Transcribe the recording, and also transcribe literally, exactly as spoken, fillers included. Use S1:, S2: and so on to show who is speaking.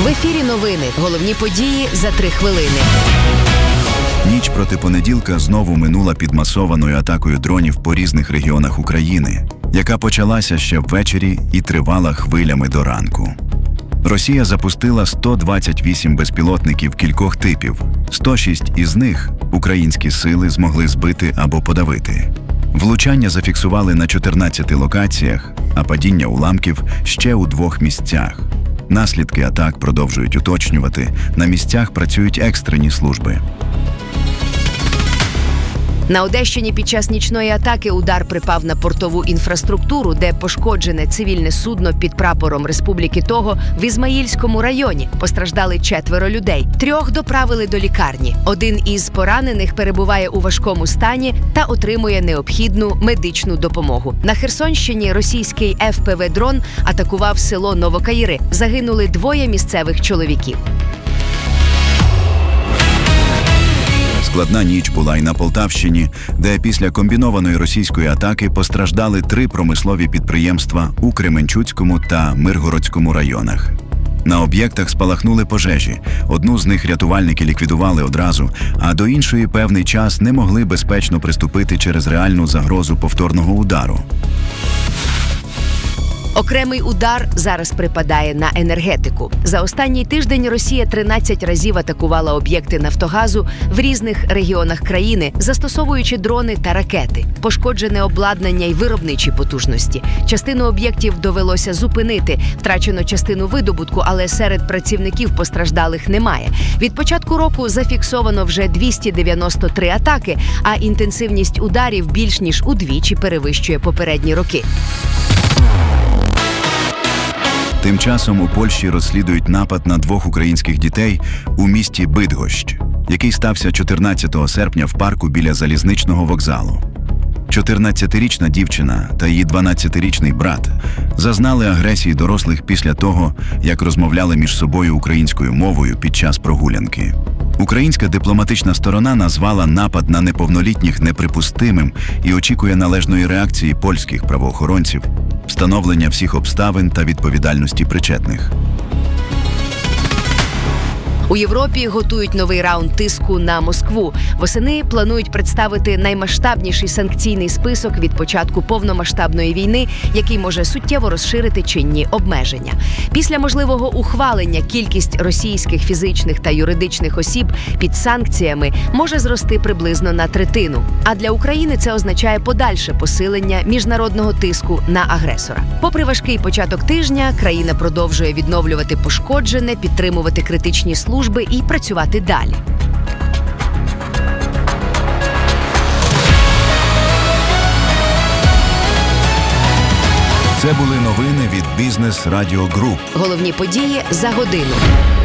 S1: В ефірі новини. Головні події за три хвилини.
S2: Ніч проти понеділка знову минула під масованою атакою дронів по різних регіонах України, яка почалася ще ввечері і тривала хвилями до ранку. Росія запустила сто двадцять вісім безпілотників кількох типів. сто шість із них українські сили змогли збити або подавити. Влучання зафіксували на чотирнадцяти локаціях, а падіння уламків ще у двох місцях. Наслідки атак продовжують уточнювати, на місцях працюють екстрені служби.
S1: На Одещині під час нічної атаки удар припав на портову інфраструктуру, де пошкоджене цивільне судно під прапором Республіки Того в Ізмаїльському районі. Постраждали четверо людей. Трьох доправили до лікарні. Один із поранених перебуває у важкому стані та отримує необхідну медичну допомогу. На Херсонщині російський еф пе ве-дрон атакував село Новокаїри. Загинули двоє місцевих чоловіків.
S2: Складна ніч була і на Полтавщині, де після комбінованої російської атаки постраждали три промислові підприємства у Кременчуцькому та Миргородському районах. На об'єктах спалахнули пожежі. Одну з них рятувальники ліквідували одразу, а до іншої певний час не могли безпечно приступити через реальну загрозу повторного удару.
S1: Окремий удар зараз припадає на енергетику. За останній тиждень Росія тринадцять разів атакувала об'єкти Нафтогазу в різних регіонах країни, застосовуючи дрони та ракети. Пошкоджене обладнання й виробничі потужності. Частину об'єктів довелося зупинити, втрачено частину видобутку, але серед працівників постраждалих немає. Від початку року зафіксовано вже двісті дев'яносто три атаки, а інтенсивність ударів більш ніж удвічі перевищує попередні роки.
S2: Тим часом у Польщі розслідують напад на двох українських дітей у місті Бидгощ, який стався чотирнадцятого серпня в парку біля залізничного вокзалу. чотирнадцятирічна дівчина та її дванадцятирічний брат зазнали агресії дорослих після того, як розмовляли між собою українською мовою під час прогулянки. Українська дипломатична сторона назвала напад на неповнолітніх неприпустимим і очікує належної реакції польських правоохоронців, встановлення всіх обставин та відповідальності причетних.
S1: У Європі готують новий раунд тиску на Москву. Восени планують представити наймасштабніший санкційний список від початку повномасштабної війни, який може суттєво розширити чинні обмеження. Після можливого ухвалення кількість російських фізичних та юридичних осіб під санкціями може зрости приблизно на третину. А для України це означає подальше посилення міжнародного тиску на агресора. Попри важкий початок тижня, країна продовжує відновлювати пошкоджене, підтримувати критичні служби, служби і працювати далі.
S2: Це були новини від Бізнес Радіо Груп.
S1: Головні події за годину.